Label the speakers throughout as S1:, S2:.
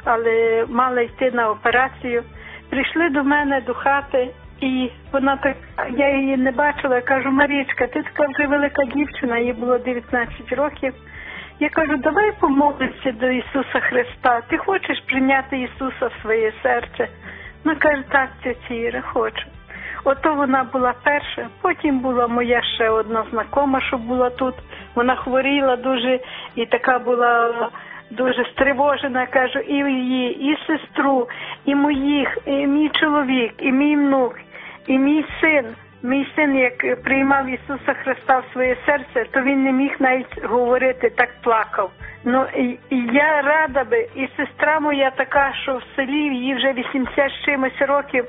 S1: але мала йти на операцію. Прийшли до мене до хати, і вона так, я її не бачила, я кажу: Марічка, ти така вже велика дівчина, їй було 19 років. Я кажу: давай помолимося до Ісуса Христа, ти хочеш прийняти Ісуса в своє серце? Вона каже: так, тетя Іра, хочу. Ото вона була перша, потім була моя ще одна знайома, що була тут. Вона хворіла дуже і така була дуже стривожена, кажу, і її, і сестру, і моїх, і мій чоловік, і мій внук, і мій син. Мій син, як приймав Ісуса Христа в своє серце, то він не міг навіть говорити, так плакав. Ну, і я рада би, і сестра моя така, що в селі, їй вже 80 з чимось років,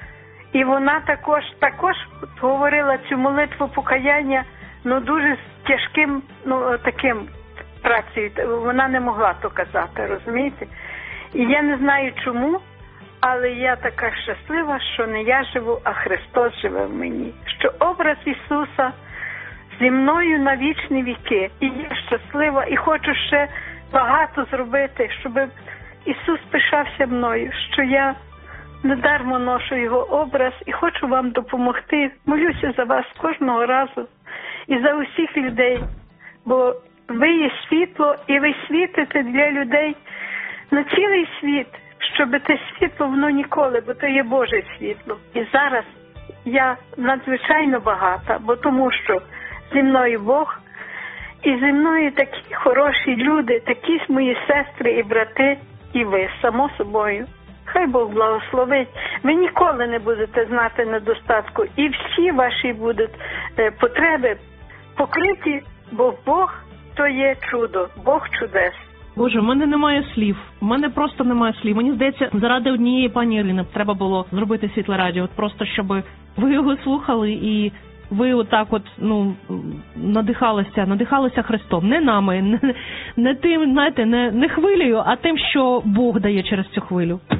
S1: і вона також говорила цю молитву покаяння, ну дуже з тяжким, ну таким працею. Вона не могла то казати, розумієте? І я не знаю чому, але я така щаслива, що не я живу, а Христос живе в мені. Що образ Ісуса зі мною на вічні віки. І я щаслива, і хочу ще багато зробити, щоб Ісус пишався мною, що я недармо ношу Його образ і хочу вам допомогти. Молюся за вас кожного разу і за усіх людей, бо ви є світло, і ви світите для людей на цілий світ, щоб те світло, воно ніколи, бо то є Боже світло. І зараз я надзвичайно багата, бо тому що зі мною Бог, і зі мною такі хороші люди, такі мої сестри і брати, і ви, само собою. Хай Бог благословить. Ви ніколи не будете знати недостатку, і всі ваші будуть потреби покриті, бо Бог то є чудо, Бог чудес.
S2: Боже, в мене немає слів. В мене просто немає слів. Мені здається, заради однієї пані Ірини треба було зробити світле радіо. От просто, щоб ви його слухали і ви отак от, ну, надихалися Христом. Не нами, не тим, знаєте, не хвилею, а тим, що Бог дає через цю хвилю.